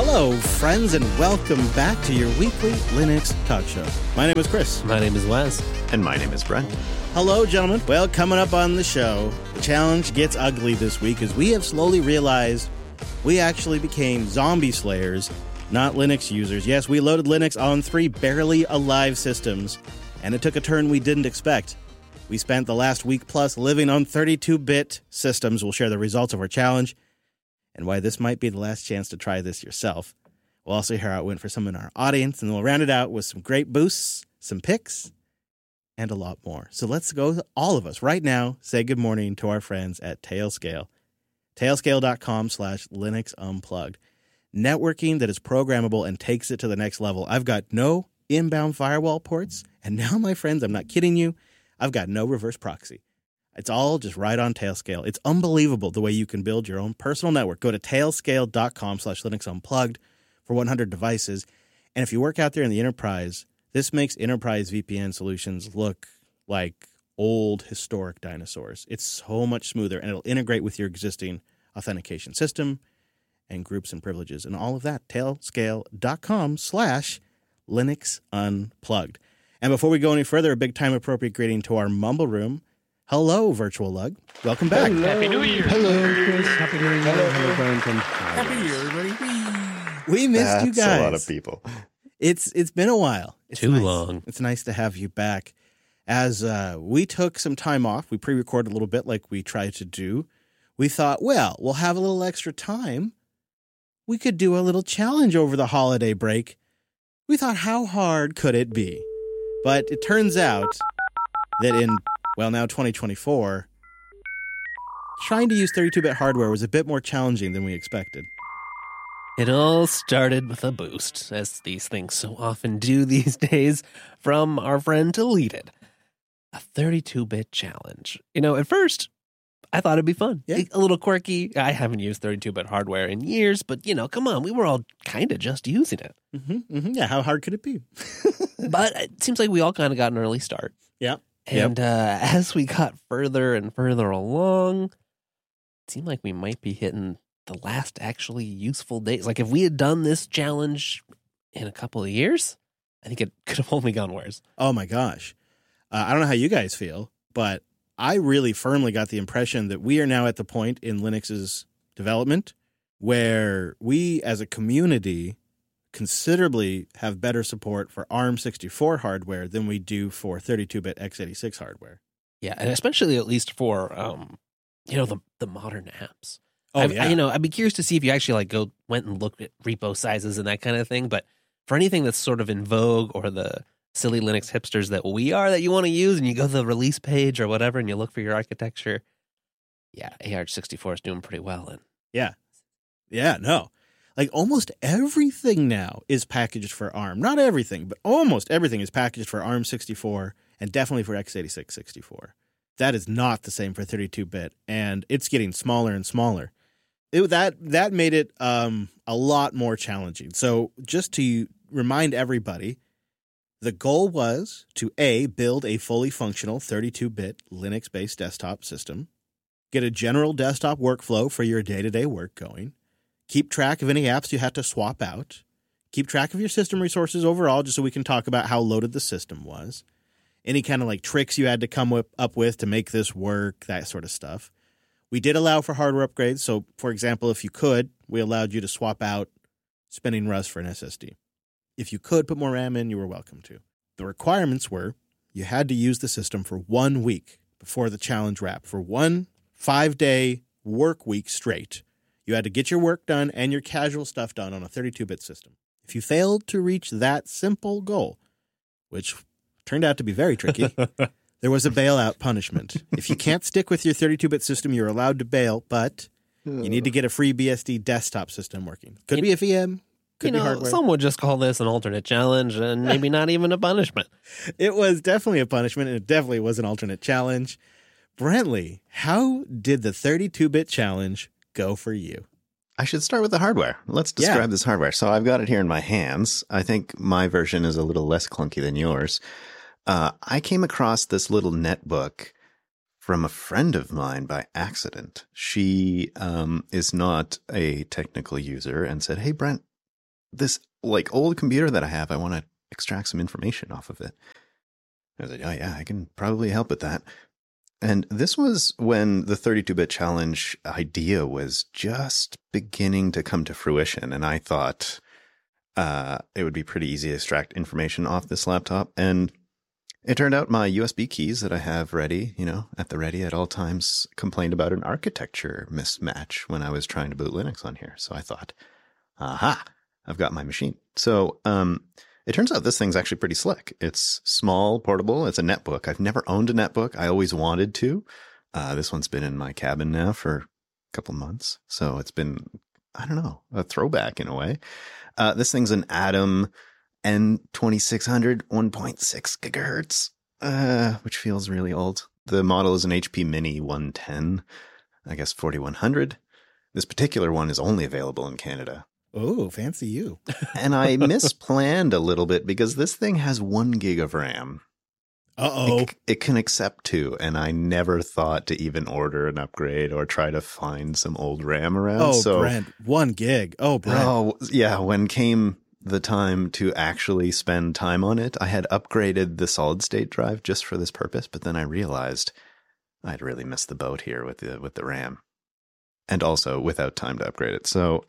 Hello, friends, and welcome back to your weekly Linux talk show. My name is Chris. My name is Wes. And my name is Brent. Hello, gentlemen. Well, coming up on the show, the challenge gets ugly this week as we have slowly realized we actually became zombie slayers, not Linux users. Yes, we loaded Linux on 3 barely alive systems, and it took a turn we didn't expect. We spent the last week plus living on 32-bit systems. We'll share the results of our challenge and why this might be the last chance to try this yourself. We'll also hear how it went for some in our audience, and we'll round it out with some great boosts, some picks, and a lot more. So let's go, all of us, right now, say good morning to our friends at Tailscale. Tailscale.com/Linux Unplugged. Networking that is programmable and takes it to the next level. I've got no inbound firewall ports, and now, my friends, I'm not kidding you, I've got no reverse proxy. It's all just right on Tailscale. It's unbelievable the way you can build your own personal network. Go to tailscale.com/Linux Unplugged for 100 devices. And if you work out there in the enterprise, this makes enterprise VPN solutions look like old historic dinosaurs. It's so much smoother, and it'll integrate with your existing authentication system and groups and privileges and all of that. Tailscale.com/Linux Unplugged. And before we go any further, a big time appropriate greeting to our Mumble Room. Hello, Virtual Lug. Welcome back. Hello. Happy New Year. Hello, Chris. Happy New Year. Hello, Brandon. Happy New Year, everybody. We missed you guys. That's a lot of people. It's been a while. It's Too nice. long. It's nice to have you back. As we took some time off, we pre-recorded a little bit like we tried to do. We thought, well, we'll have a little extra time. We could do a little challenge over the holiday break. We thought, how hard could it be? But it turns out that in, well, now 2024, trying to use 32-bit hardware was a bit more challenging than we expected. It all started with a boost, as these things so often do these days, from our friend Deleted. A 32-bit challenge. You know, at first, I thought it'd be fun. Yeah. A little quirky. I haven't used 32-bit hardware in years, but, you know, come on, we were all kind of just using it. Yeah, how hard could it be? But it seems like we all kind of got an early start. Yeah. And as we got further and further along, it seemed like we might be hitting the last actually useful days. Like if we had done this challenge in a couple of years, I think it could have only gone worse. Oh my gosh. I don't know how you guys feel, but I really firmly got the impression that we are now at the point in Linux's development where we as a community considerably have better support for ARM64 hardware than we do for 32-bit x86 hardware. Yeah, and especially at least for the modern apps. Oh, I'd be curious to see if you actually went and looked at repo sizes and that kind of thing. But for anything that's sort of in vogue or the silly Linux hipsters that we are that you want to use, and you go to the release page or whatever, and you look for your architecture, yeah, AArch64 is doing pretty well. And no. Like almost everything now is packaged for ARM. Not everything, but almost everything is packaged for ARM64 and definitely for x86 64. That is not the same for 32-bit, and it's getting smaller and smaller. That made it a lot more challenging. So just to remind everybody, the goal was to A, build a fully functional 32-bit Linux-based desktop system, get a general desktop workflow for your day-to-day work going, keep track of any apps you had to swap out, keep track of your system resources overall just so we can talk about how loaded the system was, any kind of like tricks you had to come up with to make this work, that sort of stuff. We did allow for hardware upgrades. So, for example, if you could, we allowed you to swap out spinning Rust for an SSD. If you could put more RAM in, you were welcome to. The requirements were you had to use the system for 1 week before the challenge wrapped, for 1 5-day work week straight. You had to get your work done and your casual stuff done on a 32-bit system. If you failed to reach that simple goal, which turned out to be very tricky, there was a bailout punishment. If you can't stick with your 32-bit system, you're allowed to bail, but you need to get a free BSD desktop system working. Could be a VM, could be hardware. Some would just call this an alternate challenge and maybe not even a punishment. It was definitely a punishment, and it definitely was an alternate challenge. Brentley, how did the 32-bit challenge go for you? I should start with the hardware. Let's describe this hardware. So I've got it here in my hands. I think my version is a little less clunky than yours. I came across this little netbook from a friend of mine by accident. She is not a technical user and said, "Hey, Brent, this like old computer that I have, I want to extract some information off of it. I was like, oh yeah, I can probably help with that. And this was when the 32-bit challenge idea was just beginning to come to fruition. And I thought it would be pretty easy to extract information off this laptop. And it turned out my USB keys that I have ready, at the ready at all times, complained about an architecture mismatch when I was trying to boot Linux on here. So I thought, aha, I've got my machine. So it turns out this thing's actually pretty slick. It's small, portable. It's a netbook. I've never owned a netbook. I always wanted to. This one's been in my cabin now for a couple months. So it's been, I don't know, a throwback in a way. This thing's an Atom N2600 1.6 gigahertz, which feels really old. The model is an HP Mini 110, I guess 4100. This particular one is only available in Canada. Oh, fancy you. And I misplanned a little bit because this thing has 1 gig of RAM. Uh-oh. It can accept 2, and I never thought to even order an upgrade or try to find some old RAM around. Oh, Brent, 1 gig. Oh, Brent. Oh, yeah, when came the time to actually spend time on it, I had upgraded the solid-state drive just for this purpose, but then I realized I'd really missed the boat here with the RAM. And also without time to upgrade it. So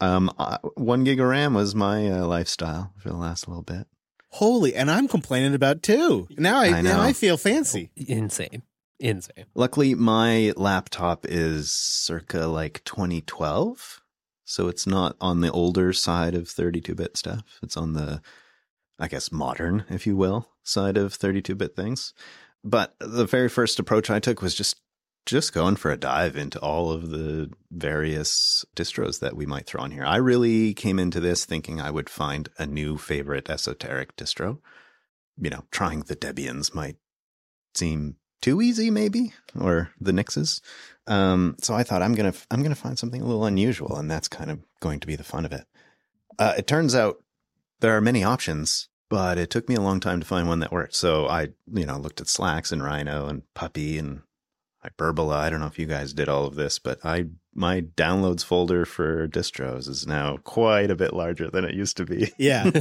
1 gig of RAM was my lifestyle for the last little bit. Holy, and I'm complaining about 2. Now I feel fancy. Insane. Luckily, my laptop is circa like 2012. So it's not on the older side of 32-bit stuff. It's on the, I guess, modern, if you will, side of 32-bit things. But the very first approach I took was just going for a dive into all of the various distros that we might throw on here. I really came into this thinking I would find a new favorite esoteric distro. Trying the Debians might seem too easy, maybe, or the Nixes. So I thought I'm gonna find something a little unusual, and that's kind of going to be the fun of it. It turns out there are many options, but it took me a long time to find one that worked. So I, looked at Slacks and Rhino and Puppy and Hyperbola. I don't know if you guys did all of this, but my downloads folder for distros is now quite a bit larger than it used to be. Yeah.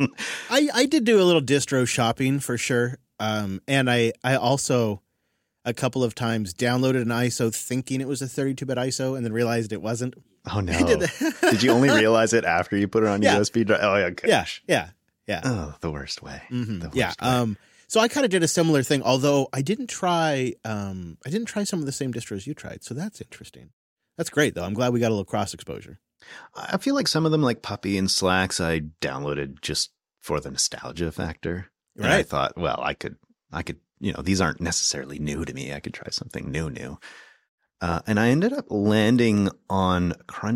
I did do a little distro shopping for sure. And I also a couple of times downloaded an ISO thinking it was a 32-bit ISO and then realized it wasn't. Oh no. I did that. Did you only realize it after you put it on USB drive? Oh yeah, gosh. Yeah. Oh, the worst way. Mm-hmm. The worst way. So I kind of did a similar thing, although I didn't try some of the same distros you tried. So that's interesting. That's great, though. I'm glad we got a little cross exposure. I feel like some of them, like Puppy and Slacks, I downloaded just for the nostalgia factor. Right. And I thought, well, I could, these aren't necessarily new to me. I could try something new. And I ended up landing on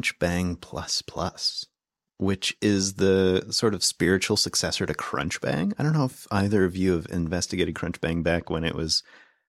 CrunchBang++, which is the sort of spiritual successor to CrunchBang. I don't know if either of you have investigated CrunchBang back when it was,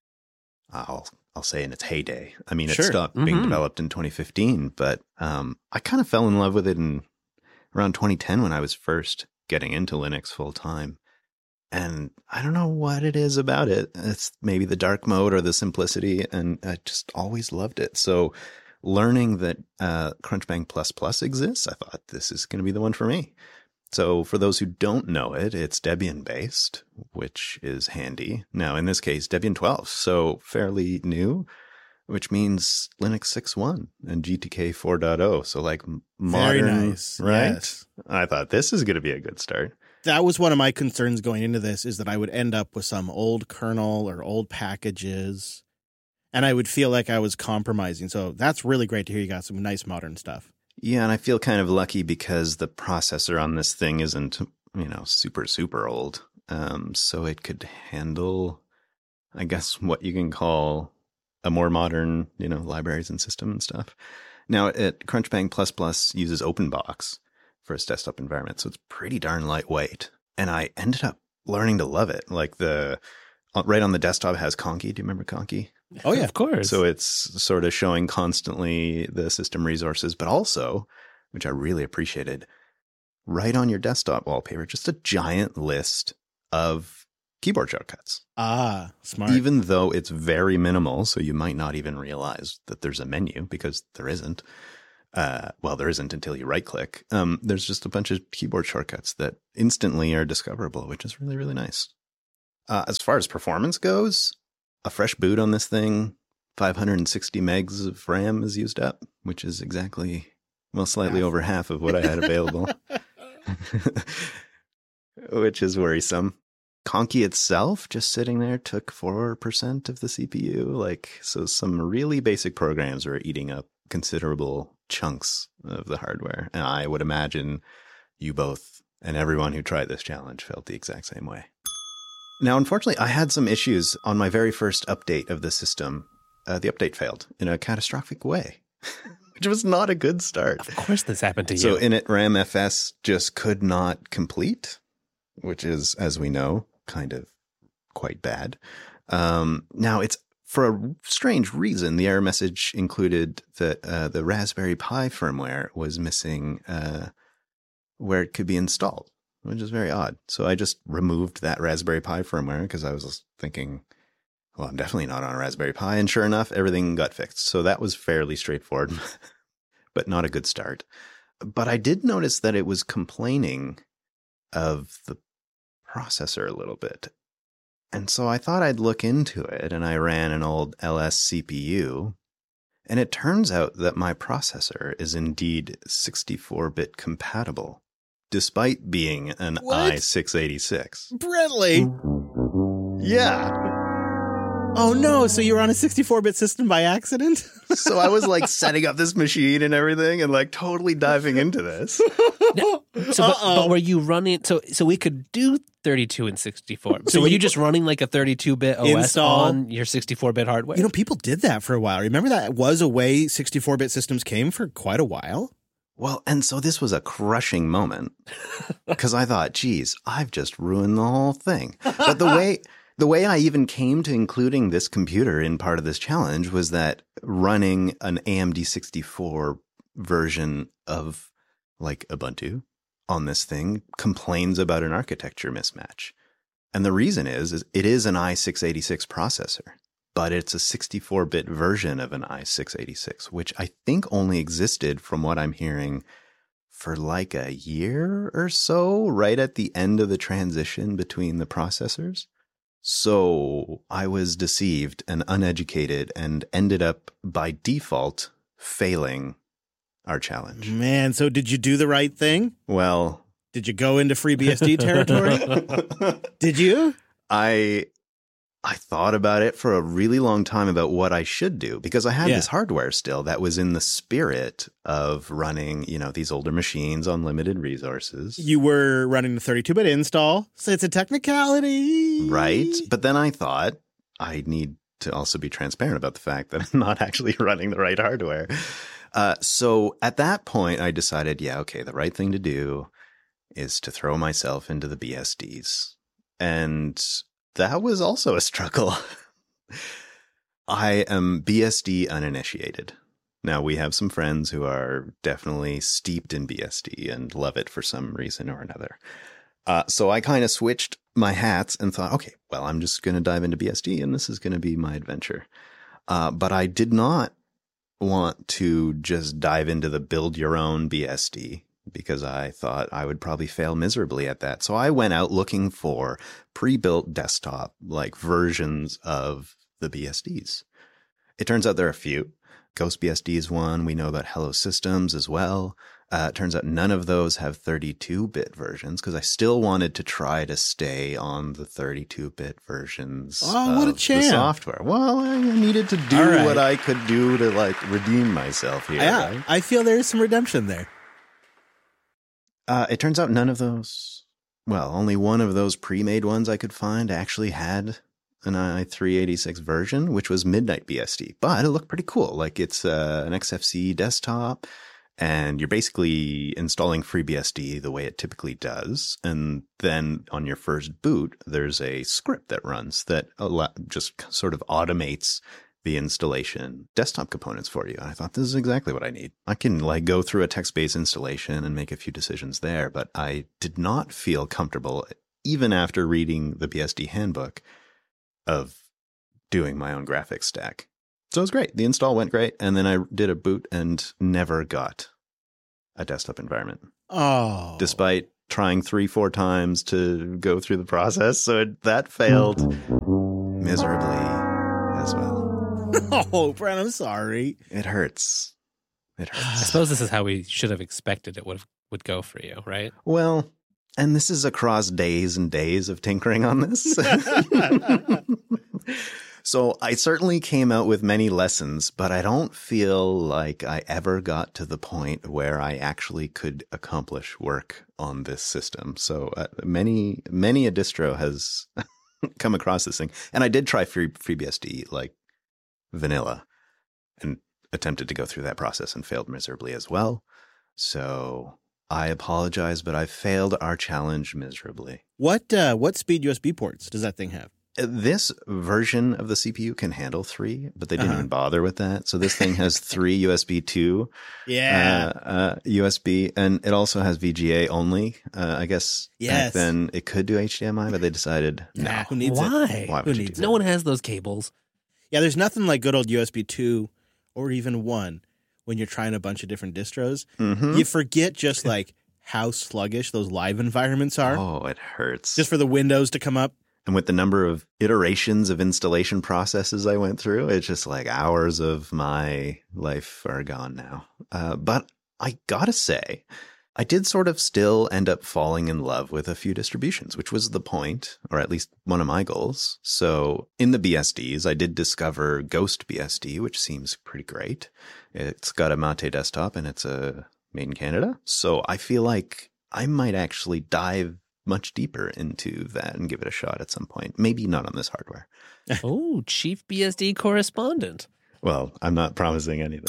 I'll say in its heyday. I mean, it stopped being developed in 2015, but I kind of fell in love with it in around 2010 when I was first getting into Linux full time. And I don't know what it is about it. It's maybe the dark mode or the simplicity, and I just always loved it. So learning that CrunchBang++ exists, I thought this is going to be the one for me. So for those who don't know it, it's Debian-based, which is handy. Now, in this case, Debian 12, so fairly new, which means Linux 6.1 and GTK 4.0. So like modern, very nice, right? Yes. I thought this is going to be a good start. That was one of my concerns going into this, is that I would end up with some old kernel or old packages, and I would feel like I was compromising. So that's really great to hear you got some nice modern stuff. Yeah, and I feel kind of lucky because the processor on this thing isn't, super, super old. So it could handle, I guess, what you can call a more modern, libraries and system and stuff. Now, CrunchBang++ uses OpenBox for its desktop environment, so it's pretty darn lightweight. And I ended up learning to love it. Like right on the desktop has Conky. Do you remember Conky? Oh, yeah. Of course. So it's sort of showing constantly the system resources, but also, which I really appreciated, right on your desktop wallpaper, just a giant list of keyboard shortcuts. Ah, smart. Even though it's very minimal, so you might not even realize that there's a menu because there isn't. Well, there isn't until you right click. There's just a bunch of keyboard shortcuts that instantly are discoverable, which is really, really nice. As far as performance goes, a fresh boot on this thing, 560 megs of RAM is used up, which is exactly, well, slightly over half of what I had available, which is worrisome. Conky itself, just sitting there, took 4% of the CPU. So some really basic programs were eating up considerable chunks of the hardware. And I would imagine you both and everyone who tried this challenge felt the exact same way. Now, unfortunately, I had some issues on my very first update of the system. The update failed in a catastrophic way, which was not a good start. Of course this happened to you. So init ramfs just could not complete, which is, as we know, kind of quite bad. Now, it's for a strange reason. The error message included that the Raspberry Pi firmware was missing where it could be installed, which is very odd. So I just removed that Raspberry Pi firmware because I was thinking, well, I'm definitely not on a Raspberry Pi. And sure enough, everything got fixed. So that was fairly straightforward, but not a good start. But I did notice that it was complaining of the processor a little bit. And so I thought I'd look into it, and I ran an old LS CPU. And it turns out that my processor is indeed 64-bit compatible, despite being an i686. Brentley! Yeah. Oh no, so you were on a 64-bit system by accident? So I was setting up this machine and everything and totally diving into this. But were you running, so we could do 32 and 64. So were you just running a 32-bit OS on your 64-bit hardware? People did that for a while. Remember that was a way 64-bit systems came for quite a while? Well, and so this was a crushing moment because I thought, geez, I've just ruined the whole thing. But the way I even came to including this computer in part of this challenge was that running an AMD 64 version of Ubuntu on this thing complains about an architecture mismatch. And the reason is it is an i686 processor, but it's a 64-bit version of an i686, which I think only existed, from what I'm hearing, for a year or so, right at the end of the transition between the processors. So I was deceived and uneducated and ended up by default failing our challenge. Man, so did you do the right thing? Well, did you go into FreeBSD territory? Did you? I thought about it for a really long time about what I should do, because I had this hardware still that was in the spirit of running, these older machines on limited resources. You were running the 32-bit install, so it's a technicality. Right. But then I thought I need to also be transparent about the fact that I'm not actually running the right hardware. So at that point, I decided, the right thing to do is to throw myself into the BSDs. And that was also a struggle. I am BSD uninitiated. Now, we have some friends who are definitely steeped in BSD and love it for some reason or another. So I kind of switched my hats and thought, okay, well, I'm just going to dive into BSD and this is going to be my adventure. But I did not want to just dive into the build your own BSD, because I thought I would probably fail miserably at that. So I went out looking for pre-built desktop versions of the BSDs. It turns out there are a few. GhostBSD is one. We know about Hello Systems as well. It turns out none of those have 32-bit versions, because I still wanted to try to stay on the 32-bit versions what a of champ. the software. Well, I needed to do what I could do to redeem myself here. Yeah, right? I feel there's some redemption there. It turns out none of those, only one of those pre-made ones I could find actually had an i386 version, which was Midnight BSD. But it looked pretty cool. It's an XFCE desktop, and you're basically installing FreeBSD the way it typically does. And then on your first boot, there's a script that runs that just sort of automates the installation desktop components for you. And I thought, this is exactly what I need. I can go through a text-based installation and make a few decisions there, but I did not feel comfortable, even after reading the BSD handbook, of doing my own graphics stack. So it was great. The install went great. And then I did a boot and never got a desktop environment. Oh. Despite trying 3-4 times to go through the process. So that failed miserably as well. Oh, Brent, I'm sorry. It hurts. It I hurts. suppose this is how we should have expected it would go for you, right? Well, and this is across days and days of tinkering on this. So I certainly came out with many lessons, but I don't feel like I ever got to the point where I actually could accomplish work on this system. So many a distro has come across this thing. And I did try FreeBSD like vanilla and attempted to go through that process and failed miserably as well. So I apologize, but I failed our challenge miserably. What speed USB ports does that thing have? This version of the CPU can handle 3, but they didn't even bother with that. So this thing has 3 USB 2 USB, and it also has VGA only. I guess back then it could do HDMI, but they decided no. Who needs it? Why would you do that? No one has those cables. Yeah, there's nothing like good old USB 2 or even 1 when you're trying a bunch of different distros. Mm-hmm. You forget just like how sluggish those live environments are. Oh, it hurts. Just for the windows to come up. And with the number of iterations of installation processes I went through, it's just like hours of my life are gone now. But I gotta say, I did sort of still end up falling in love with a few distributions, which was the point, or at least one of my goals. So in the BSDs, I did discover Ghost BSD, which seems pretty great. It's got a Mate desktop and it's made in Canada. So I feel like I might actually dive much deeper into that and give it a shot at some point. Maybe not on this hardware. Oh, chief BSD correspondent. Well, I'm not promising anything.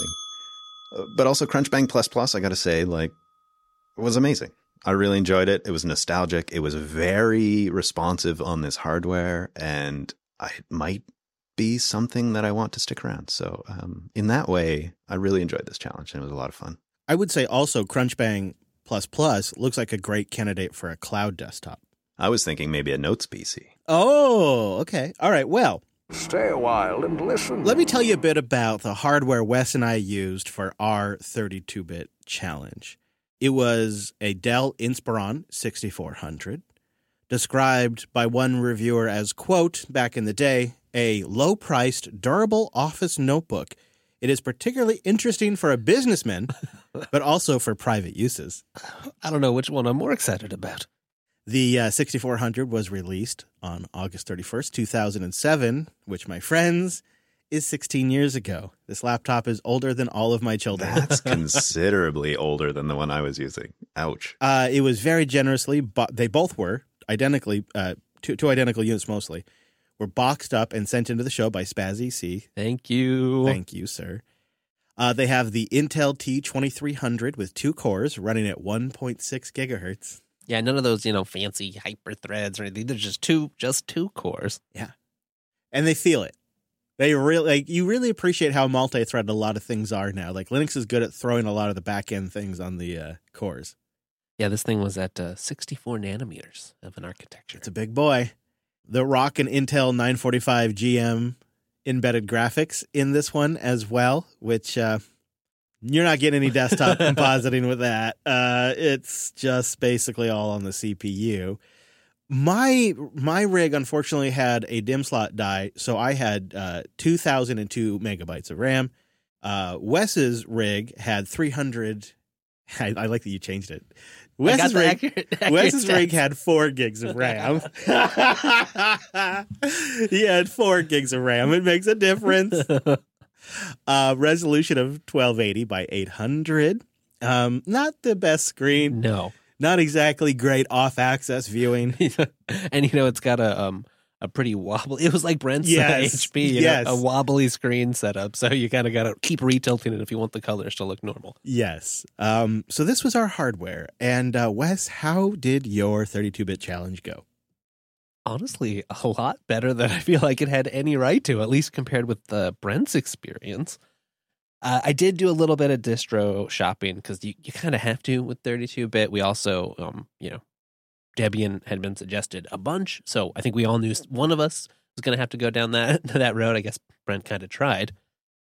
But also Crunchbang++, I got to say, like, was amazing. I really enjoyed it. It was nostalgic. It was very responsive on this hardware, and it might be something that I want to stick around. So in that way, I really enjoyed this challenge, and it was a lot of fun. I would say also Crunchbang++ looks like a great candidate for a cloud desktop. I was thinking maybe a Notes PC. Oh, okay. All right. Well, stay a while and listen. Let me tell you a bit about the hardware Wes and I used for our 32-bit challenge. It was a Dell Inspiron 6400, described by one reviewer as, quote, back in the day, a low-priced, durable office notebook. It is particularly interesting for a businessman, but also for private uses. I don't know which one I'm more excited about. The 6400 was released on August 31st, 2007, which, my friends, is 16 years ago. This laptop is older than all of my children. That's considerably older than the one I was using. Ouch. It was very generously, but they both were identically, two identical units mostly, were boxed up and sent into the show by Spaz EC. Thank you. Thank you, sir. They have the Intel T2300 with 2 cores running at 1.6 gigahertz. Yeah, none of those, fancy hyper threads or anything. They're just two cores. Yeah. And they feel it. They really, you really appreciate how multi-threaded a lot of things are now. Like Linux is good at throwing a lot of the back-end things on the cores. Yeah, this thing was at 64 nanometers of an architecture. It's a big boy. The rockin' Intel 945 GM embedded graphics in this one as well, which you're not getting any desktop compositing with that. It's just basically all on the CPU. My rig unfortunately had a DIMM slot die, so I had 2,002 megabytes of RAM. Wes's rig had 300. I like that you changed it. Wes's rig had 4 gigs of RAM. He had 4 gigs of RAM. It makes a difference. Resolution of 1280 by 800. Not the best screen. No. Not exactly great off-axis viewing. And, it's got a pretty wobbly. It was like Brent's HP, a wobbly screen setup. So you kind of got to keep retilting it if you want the colors to look normal. Yes. So this was our hardware. And Wes, how did your 32-bit challenge go? Honestly, a lot better than I feel like it had any right to, at least compared with Brent's experience. I did do a little bit of distro shopping because you kind of have to with 32-bit. We also, Debian had been suggested a bunch, so I think we all knew one of us was going to have to go down that road. I guess Brent kind of tried.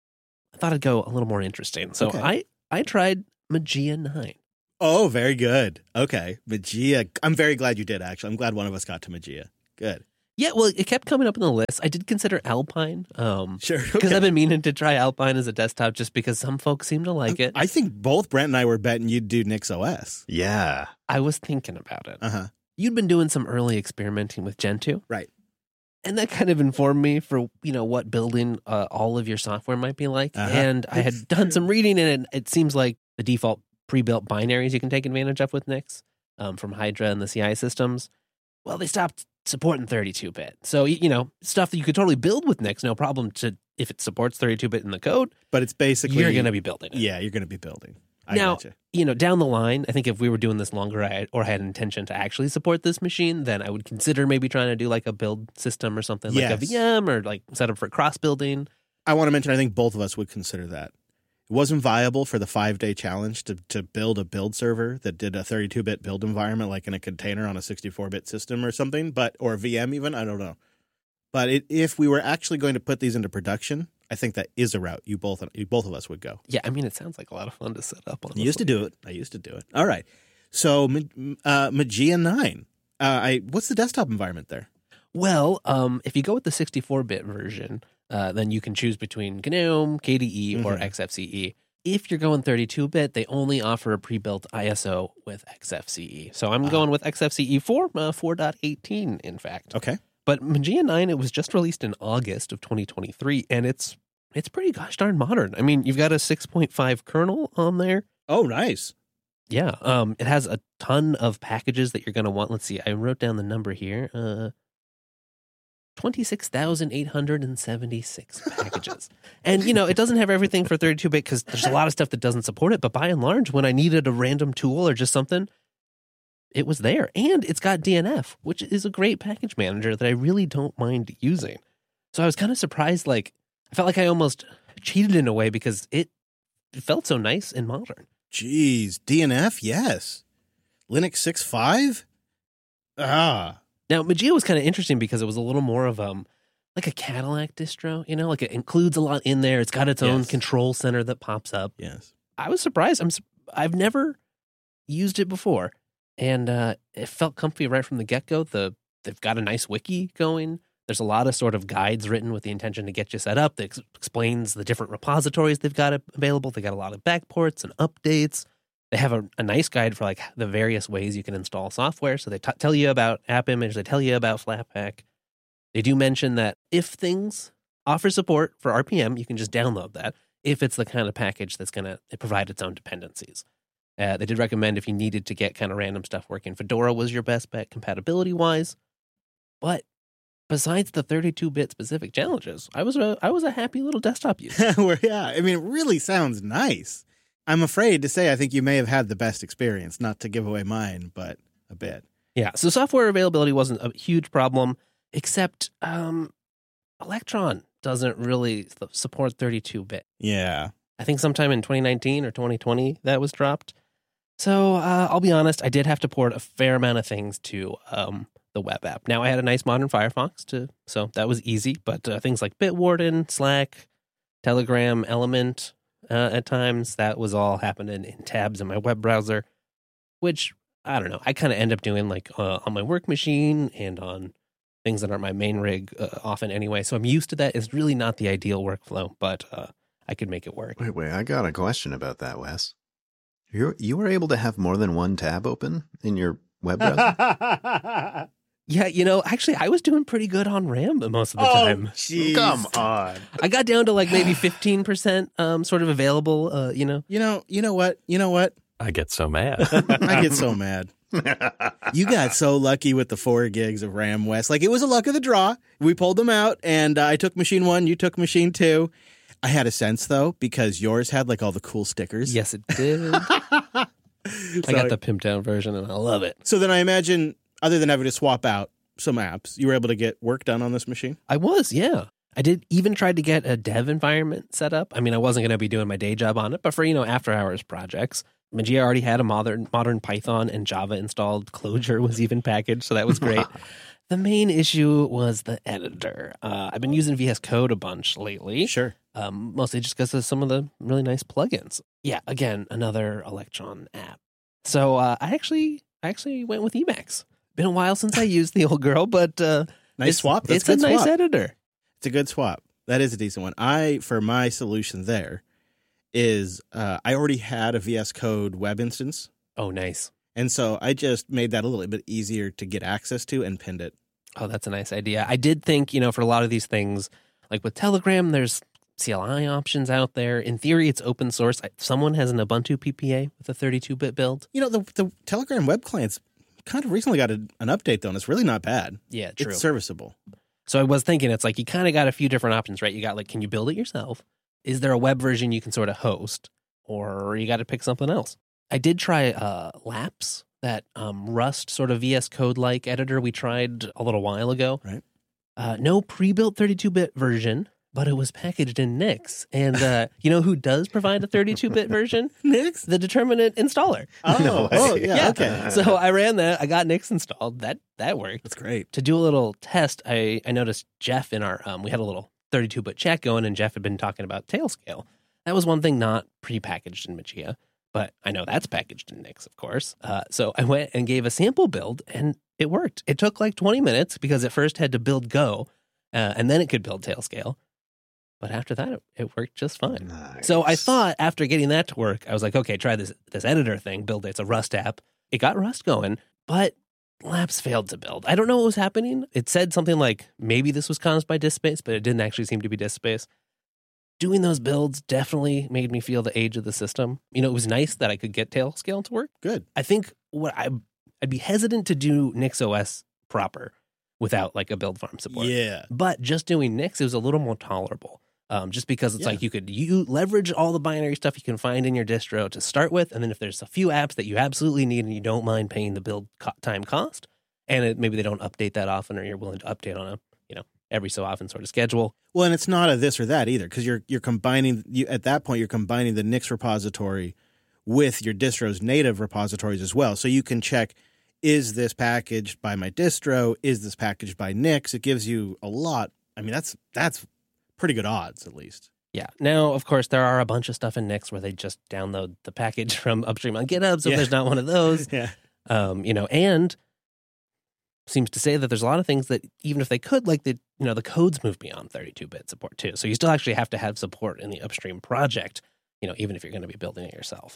I thought I'd go a little more interesting. So I tried Mageia 9. Oh, very good. Okay. Mageia. I'm very glad you did, actually. I'm glad one of us got to Mageia. Good. Yeah, well, it kept coming up in the list. I did consider Alpine. Sure. Because I've been meaning to try Alpine as a desktop just because some folks seem to like it. I think both Brent and I were betting you'd do Nix OS. Yeah. I was thinking about it. Uh-huh. You'd been doing some early experimenting with Gentoo. Right. And that kind of informed me for, what building all of your software might be like. And I had done some reading, and it seems like the default pre-built binaries you can take advantage of with Nix from Hydra and the CI systems, well, they stopped supporting 32-bit. So, stuff that you could totally build with Nix, no problem if it supports 32-bit in the code. But it's basically... You're going to be building it. Yeah, you're going to be building. Now, down the line, I think if we were doing this longer or had intention to actually support this machine, then I would consider maybe trying to do like a build system or something, like a VM or like set up for cross-building. I want to mention, I think both of us would consider that. It wasn't viable for the 5-day challenge to build a build server that did a 32-bit build environment like in a container on a 64-bit system or something, or a VM even, I don't know. But if we were actually going to put these into production, I think that is a route you both of us would go. Yeah, I mean, it sounds like a lot of fun to set up on. I used to do it. All right. So Mageia 9. What's the desktop environment there? Well, if you go with the 64-bit version, then you can choose between GNOME, KDE, or XFCE. If you're going 32-bit, they only offer a pre-built ISO with XFCE. So I'm going with XFCE 4, 4.18, in fact. Okay. But Mageia 9, it was just released in August of 2023, and it's pretty gosh darn modern. I mean, you've got a 6.5 kernel on there. Oh, nice. Yeah. It has a ton of packages that you're going to want. Let's see. I wrote down the number here. 26,876 packages. And, it doesn't have everything for 32-bit because there's a lot of stuff that doesn't support it. But by and large, when I needed a random tool or just something, it was there. And it's got DNF, which is a great package manager that I really don't mind using. So I was kind of surprised. I felt like I almost cheated in a way because it felt so nice and modern. Jeez. DNF? Yes. Linux 6.5? Now, Mageia was kind of interesting because it was a little more of like a Cadillac distro, like it includes a lot in there. It's got its own control center that pops up. Yes. I was surprised. I've never used it before. And it felt comfy right from the get-go. They've got a nice wiki going. There's a lot of sort of guides written with the intention to get you set up that explains the different repositories they've got available. They got a lot of backports and updates. They have a nice guide for like the various ways you can install software. So they tell you about AppImage. They tell you about Flatpak. They do mention that if things offer support for RPM, you can just download that if it's the kind of package that's going to provide its own dependencies. They did recommend if you needed to get kind of random stuff working, Fedora was your best bet compatibility-wise. But besides the 32-bit specific challenges, I was a happy little desktop user. Yeah, I mean, it really sounds nice. I'm afraid to say I think you may have had the best experience, not to give away mine, but a bit. Yeah, so software availability wasn't a huge problem, except Electron doesn't really support 32-bit. Yeah. I think sometime in 2019 or 2020 that was dropped. So I'll be honest, I did have to port a fair amount of things to the web app. Now, I had a nice modern Firefox, so that was easy, but things like Bitwarden, Slack, Telegram, Element, at times, that was all happening in tabs in my web browser, which, I don't know, I kind of end up doing like on my work machine and on things that aren't my main rig often anyway. So I'm used to that. It's really not the ideal workflow, but I could make it work. Wait, I got a question about that, Wes. You were able to have more than one tab open in your web browser? Yeah, actually, I was doing pretty good on RAM most of the time. Geez. Come on. I got down to like maybe 15% sort of available, You know what? I get so mad. I get so mad. You got so lucky with the 4 gigs of RAM, Wes. Like, it was a luck of the draw. We pulled them out, and I took machine 1, you took machine 2. I had a sense, though, because yours had, like, all the cool stickers. Yes, it did. I got the pimped down version, and I love it. So then I imagine, other than having to swap out some apps, you were able to get work done on this machine? I was, yeah. I did even try to get a dev environment set up. I mean, I wasn't going to be doing my day job on it, but for, after-hours projects, Mageia already had a modern Python and Java installed. Clojure was even packaged, so that was great. The main issue was the editor. I've been using VS Code a bunch lately. Sure. mostly just because of some of the really nice plugins. Yeah, again, another Electron app. So I actually went with Emacs. Been a while since I used the old girl, but Nice swap. That's it's a nice swap. editor. It's a good swap. That is a decent one. For my solution there is I already had a VS Code web instance. Oh, nice. And so I just made that a little bit easier to get access to and pinned it. Oh, that's a nice idea. I did think, for a lot of these things, like with Telegram, there's CLI options out there. In theory, it's open source. Someone has an Ubuntu PPA with a 32-bit build. The Telegram web client's kind of recently got an update, though, and it's really not bad. Yeah, true. It's serviceable. So I was thinking, it's like you kind of got a few different options, right? You got like, can you build it yourself? Is there a web version you can sort of host? Or you got to pick something else. I did try Laps, that Rust sort of VS Code-like editor we tried a little while ago. Right. No pre-built 32-bit version, but it was packaged in Nix. And you know who does provide a 32-bit version? Nix? The Determinate installer. Oh, yeah, okay. So I ran that. I got Nix installed. That worked. That's great. To do a little test, I noticed Jeff in our we had a little 32-bit chat going, and Jeff had been talking about Tailscale. That was one thing not pre-packaged in Mageia, but I know that's packaged in Nix, of course. So I went and gave a sample build, and it worked. It took like 20 minutes because it first had to build Go, and then it could build Tailscale. But after that, it worked just fine. Nice. So I thought after getting that to work, I was like, okay, try this editor thing, build it. It's a Rust app. It got Rust going, but Laps failed to build. I don't know what was happening. It said something like, maybe this was caused by disk space, but it didn't actually seem to be disk space. Doing those builds definitely made me feel the age of the system. It was nice that I could get Tailscale to work. Good. I think I'd be hesitant to do NixOS proper without like a build farm support. Yeah. But just doing Nix, it was a little more tolerable. Just because it's like you leverage all the binary stuff you can find in your distro to start with, and then if there's a few apps that you absolutely need and you don't mind paying the build time cost, and maybe they don't update that often, or you're willing to update on a every so often sort of schedule. Well, and it's not a this or that either, because you're combining at that point you're combining the Nix repository with your distro's native repositories as well, so you can check, is this packaged by my distro? Is this packaged by Nix? It gives you a lot. I mean, that's pretty good odds, at least. Yeah. Now, of course, there are a bunch of stuff in Nix where they just download the package from upstream on GitHub. So if there's not one of those, and seems to say that there's a lot of things that even if they could, like the codes move beyond 32-bit support too. So you still actually have to have support in the upstream project, even if you're going to be building it yourself,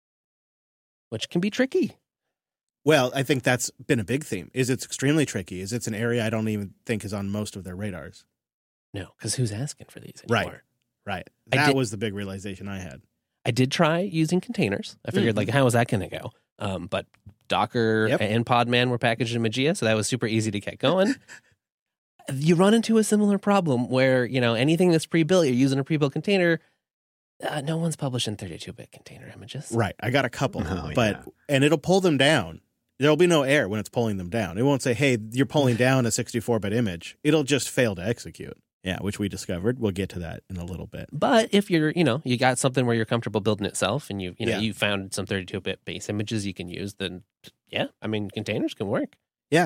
which can be tricky. Well, I think that's been a big theme. It's extremely tricky. It's an area I don't even think is on most of their radars. No, because who's asking for these anymore? Right. That was the big realization I had. I did try using containers. I figured, how is that going to go? But Docker and Podman were packaged in Mageia, so that was super easy to get going. You run into a similar problem where, anything that's pre-built, you're using a pre-built container, no one's publishing 32-bit container images. Right. I got a couple, and it'll pull them down. There'll be no error when it's pulling them down. It won't say, hey, you're pulling down a 64-bit image. It'll just fail to execute. Yeah, which we discovered. We'll get to that in a little bit. But if you're, you got something where you're comfortable building it self and you found some 32-bit base images you can use, then containers can work. Yeah.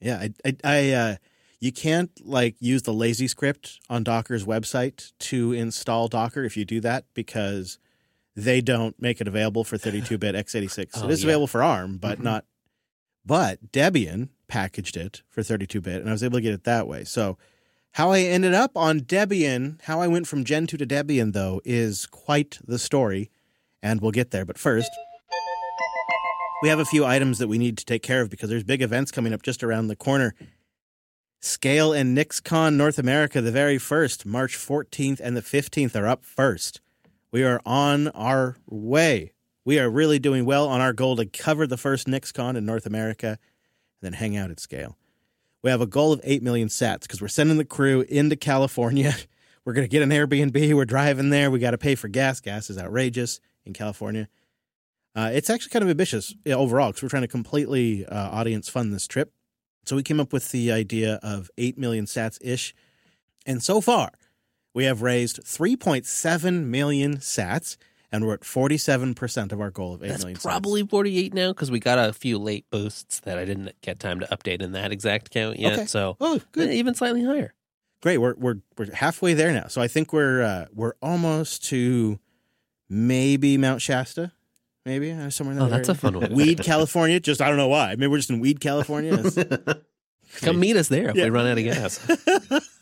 You can't use the lazy script on Docker's website to install Docker if you do that, because they don't make it available for 32-bit x86. It is available for ARM, but not. But Debian packaged it for 32-bit, and I was able to get it that way. So how I ended up on Debian, how I went from Gentoo to Debian, though, is quite the story, and we'll get there. But first, we have a few items that we need to take care of because there's big events coming up just around the corner. Scale and NixCon North America, the very first, March 14th and the 15th are up first. We are on our way. We are really doing well on our goal to cover the first NixCon in North America and then hang out at Scale. We have a goal of 8 million sats because we're sending the crew into California. We're going to get an Airbnb. We're driving there. We got to pay for gas. Gas is outrageous in California. It's actually kind of ambitious overall because we're trying to completely audience fund this trip. So we came up with the idea of 8 million sats-ish. And so far, we have raised 3.7 million sats, and we're at 47% of our goal of 8 million sats. That's probably 48 now because we got a few late boosts that I didn't get time to update in that exact count yet. Okay. So good. Even slightly higher. Great. We're halfway there now. So I think we're almost to maybe Mount Shasta. Maybe somewhere in that that's area. a fun one. Weed, California. Just I don't know why. Maybe we're just in Weed, California. Come meet us there if we run out of gas.